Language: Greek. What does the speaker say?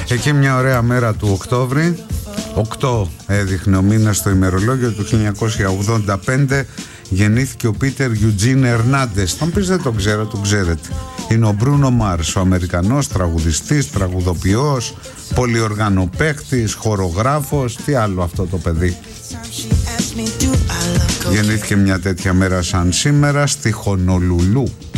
Εκεί μια ωραία μέρα του Οκτώβρη, 8 έδειχνε ο μήνας στο ημερολόγιο του 1985, γεννήθηκε ο Πίτερ Ιουτζίν Ερνάντες. Θα μου πεις δεν τον ξέρω, τον ξέρετε. Είναι ο Μπρούνο Μάρς, ο Αμερικανός τραγουδιστής, τραγουδοποιός, πολυοργανοπαίκτης, χορογράφος. Τι άλλο αυτό το παιδί. Γεννήθηκε μια τέτοια μέρα σαν σήμερα στη Χονολουλού.